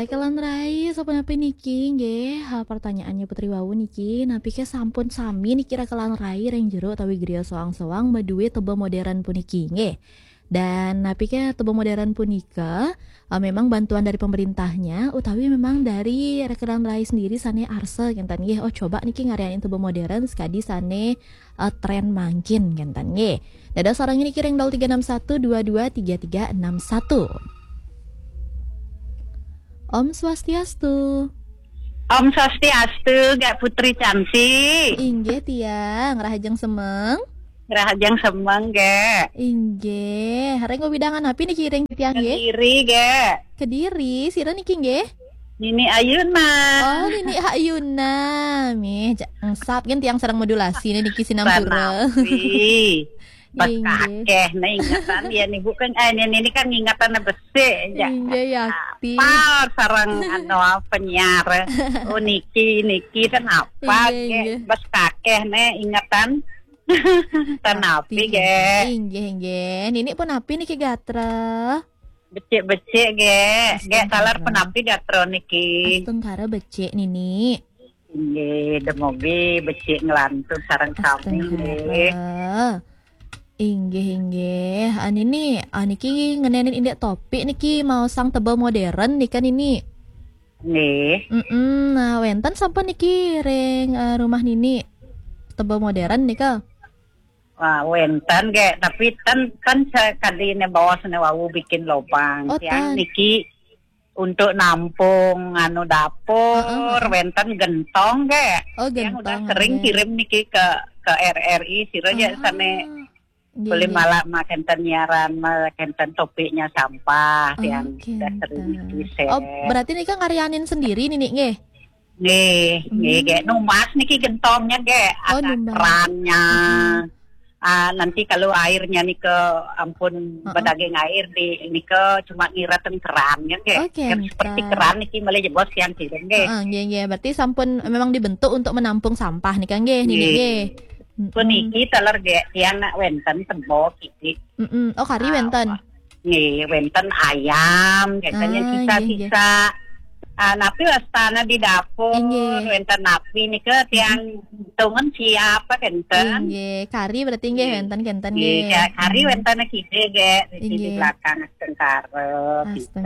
Kalan rai sopan apa niki nggih pertanyaannya Putri Wawu niki napi ke sampun sami niki ra kalan rai reng jero tawi griya soang-soang maduwe teba modern puniki nggih. Dan napi ke teba modern punika memang bantuan dari pemerintahnya utawi memang dari rekenan rai sendiri sane arse kentan nggih. Oh coba niki ngarianin teba modern sekadi sane tren mangkin kentan nggih. Dadah sarang ini kiring 0361223361. Om Swastiastu. Om Swastiastu, Gak Putri cantik. Inggih tiang, rahajeng semeng. Rahajeng semeng, Gak. Inggih, hareng widangan api nih kiring tiang nggih. Kediri, Gak. Kediri, sira niki nggih. Nini Ayuna. Oh, Nini Ayuna. Mih, sap kan tiang sareng modulasi nih niki Sinampura. Bekakeh, nah ingatan ya nih bukan ini kan ingatan besi aja. Inggih yakti. Sarang penyiar. Oh niki kan apa ke bekakeh nih ingatan. Tenapi ge. Inggih. Nini pun api niki gatra. Becek ge talar penapi gatra niki. Astengkara becek Nini. Inggih, demoge becek ngelantun sareng kami. Inggih. Niki ngenenin indek topik niki mau sang tebal modern nih kan ini. Nih. Nah, wenten sampai niki reng rumah Nini tebal modern nih ka. Wah, wenten ge, tapi kan kadine bawa sene wawu bikin lobang. Yang niki untuk nampung dapur, wenten gentong ge. Oh, gentong. Yang udah sering kirim niki ke RRI siranya sane boleh malah makan nyiaran makan topiknya sampah yang udah sering di-share. Oh, berarti nih kan ngarianin sendiri nih nggih. Nggih, numas niki gentongnya ge, ada kerannya. Nanti kalau airnya nih ke ampun bedaging air di ini ke cuma ngiratin kerannya ge. Seperti keran niki malah bos yang kirim ge. Nggih. Berarti sampun memang dibentuk untuk menampung sampah nih kan nggih nggih. Puniki talar ge yang wenten tembok iki. Oh kari wenten. Nih wenten ayam, biasanya sisa-sisa. Napi wastana di dapur, wenten napi nih ke tiang tungan siapa kenten. Nggih, kari berarti nggih wenten kenten nggih. Kari wenten kide ge di belakang Astengkara.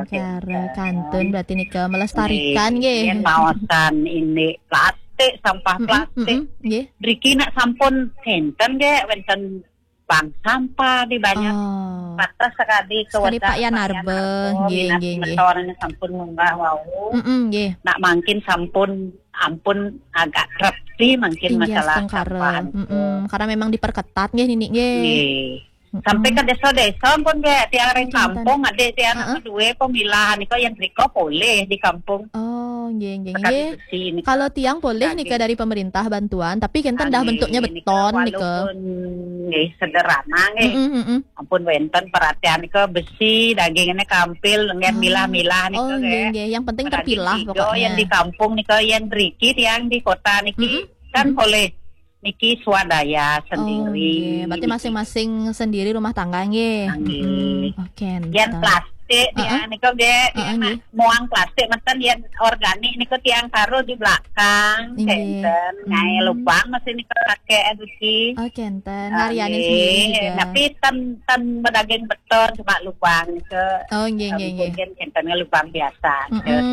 Kantun berarti nih ke melestarikan nggih. Yen maosan ini plastik, sampah plastik. Riki nak sampun enten ge wenten bang sampah di banyak batas sekali sekali Pak Yanarbe nggih motornya sampun munggah wau nak mangkin sampun ampun agak rapi mangkin masalah sampah karena memang diperketat nggih nggih sampai ke desa-desa pun ge tiang reng kampung ade tiang kedua pemilahan niko yang riko boleh di kampung. Oh, nggih. Kalau tiang boleh nika dari pemerintah bantuan, tapi kenten dah bentuknya beton nika. Nggih, sederhana nggih. Ampun wenten perhatian niko besi, dagingnya kampil, ngen milah-milah niko nggih. Yang penting terpilah pokoknya. Yang di kampung niko yang riki tiang di kota niki kan boleh niki swadaya sendiri. Berarti masing-masing sendiri rumah tangga nggih. Oke. Yang plastik ya niko ge muang plastik meten yang organik niko tiang taruh di belakang kenten ngai lubang masih niko pakai eduki. Oh kenten ngarianin sendiri. Tapi tan bedaging beton cuma lubang niko. Oh nggih. Kentennya lubang biasa.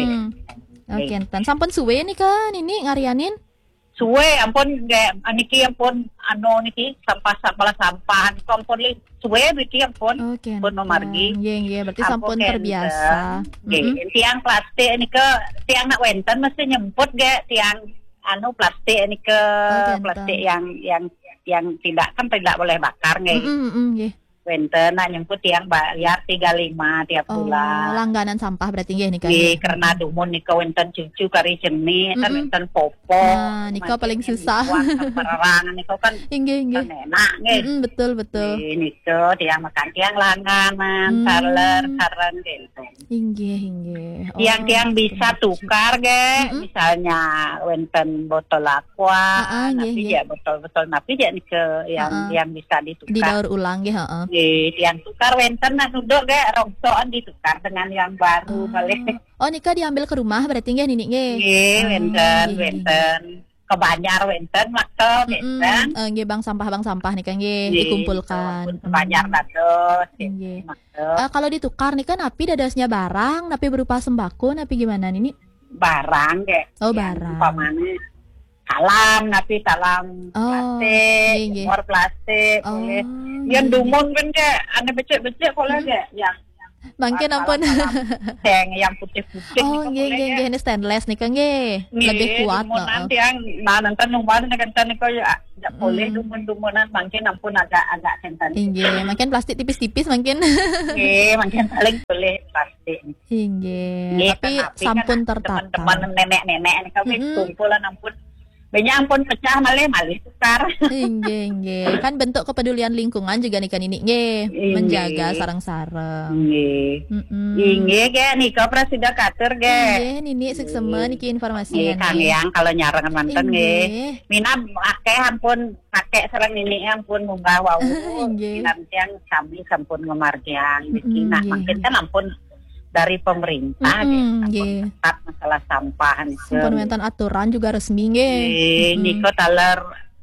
Oh kenten sampun suwe nih kan ini ngarianin. Suwe ampun ge niki ampun niki sampah ampun suwe niki ampun pun margi nggih berarti sampun terbiasa nggih tiang plastik niki tiang nak wenten mesti nyemput ge tiang plastik niki plastik yang tidak boleh bakar nggih wenten nak nyemput tiang bayar 35 tiap bulan. Langganan sampah berarti nggih nika. Nggih, karena dumun nika wenten cucu kari jeni, kan wenten popo. Nah, nika paling susah. Pererangan nika kan nggih. Kan enak nggih. Betul. Nika tiang makan tiang langganan, saler sareng gitu. Inggih. Tiang bisa tukar ge, misalnya wenten botol aqua, tapi ya botol-botol napi ya nika yang bisa ditukar. Didaur ulang nggih, Tiang tukar wenten nak duduk ge rongsoan ditukar dengan yang baru balik. Oh nikah diambil ke rumah berarti nggih ninik nggih. Wenten kebanjar wenten makto wenten. Nggih bang sampah nikah nggih dikumpulkan. Kebanjar dados. Nggih. Kalau ditukar nikah napi dadasnya barang, napi berupa sembako, napi gimana nini? Barang ge. Oh barang. Umpamane salam napi salam plastik, war plastik boleh. Yang dumun kan ge ane becek-becek boleh ge yang mangke ampun. Yang putih-putih nggih ini stainless nih kan nggih. Lebih kuat heeh. Yang nanti numpan kan niko ya boleh dumun-dumunan mangke ampun agak sentan. Nggih, mangke plastik tipis-tipis mangke. Nggih, mangke paling boleh plastik. Nggih. Tapi sampun tertata. Teman-teman nenek-nenek nika wis kumpulan ampun banyak ampun pecah malih tukar. Nggih. Kan bentuk kepedulian lingkungan juga nika nini nggih, menjaga sareng-sareng. Nggih. Nggih ge nika presida katur ge. Nggih, nini seksema niki informasinya. Kang yang kalau nyarengan manten nggih. Mina akeh ampun kakek sareng nini ampun munggah wau. Nanti yang kami sampun ngemarjang niki nah makin kan ampun dari pemerintah tetap masalah sampah sampun wonten aturan juga resmi nggih. Niko taler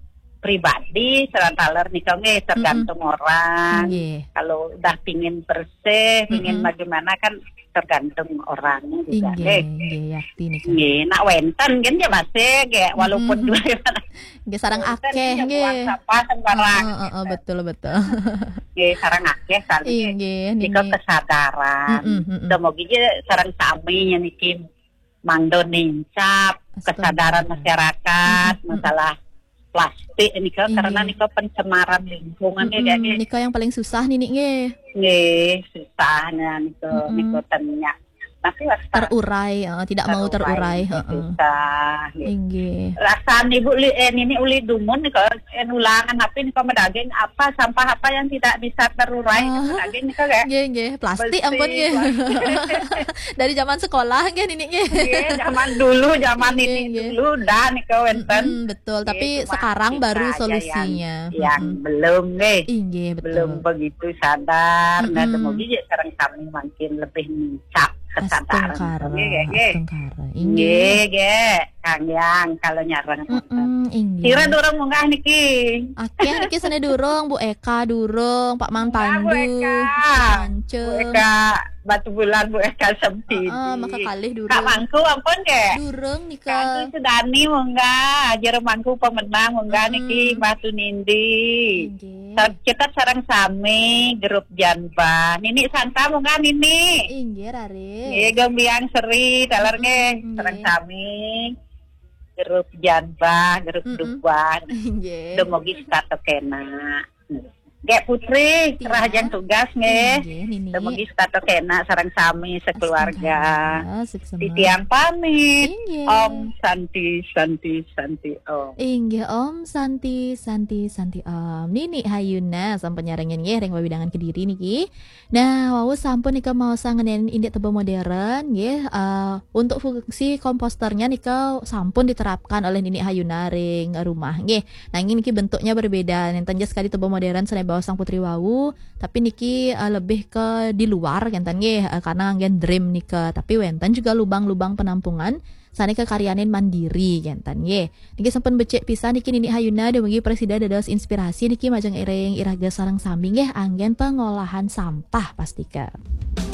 pribadi serang taler niko nggih tergantung orang. Kalau udah pingin bersih, pingin bagaimana kan tergantung orangnya juga nggih yakti niko. Nggih, nak wenten kan ya masih nggih walaupun juga nggih sareng akeh nggih. Sampah sembarang. Betul. Nggih sareng akeh kali. Niko kesadaran. Semoga sareng sami niki mangdo nincap kesadaran masyarakat masalah plastik ini karena niko pencemaran lingkungan kayak niko yang paling susah nih nggih susahnya niko tanya tapi terurai tidak mau terurai susah nggih rasaan ibu ini uli dumun niko ulangan tapi niko medaging apa sampah apa yang tidak bisa terurai medaging niko kayak nggih plastik ampun nggih dari zaman sekolah nggih nini nggih zaman ini dulu dah niko wenten betul tapi sekarang baru solusinya yang belum nggih belum begitu sadar nah semoga sekarang kami makin lebih mencap kesadaran nggih Kang Yang kalau nyareng kira durung munggah niki akeh niki sene durung Bu Eka durung Pak Mang Pandu Bu Eka Batu Bulan Bu Eka Semti maka kalih durung Kak Mangku ampun ge durung nika Kang Sudani munggah ajar Mangku pemenang munggah niki Batu Nindi kita sareng sami grup Janba Nini Santa munggah Nini inggih rare nggih Gembiang Seri taler nggih sareng sami grup Janba grup Duban demogi stato kena Gek Putri serah jang tugas nggih demogi stato kena sareng sami sekeluarga titiang pamit Om Santi Om inggih Om Santi Om Nini Hayuna sampun nyarengen nggih reng wawidangan Kediri niki nah wau sampun nika mau sangenin indek tebel modern nggih untuk fungsi komposternya nika sampun diterapkan oleh Nini Hayuna ring rumah nggih nah ini niki bentuknya berbeda nenten sekali tebel modern bawah sang putri wau tapi niki lebih ke di luar kenten nggih karena ngen dream nika tapi wenten juga lubang-lubang penampungan saniki karyanin mandiri kenten nggih niki sampun becek pisan niki Nini Hayuna dumugi presida dados inspirasi niki majeng ireng iraga sareng sami nggih anggen pengolahan sampah pastika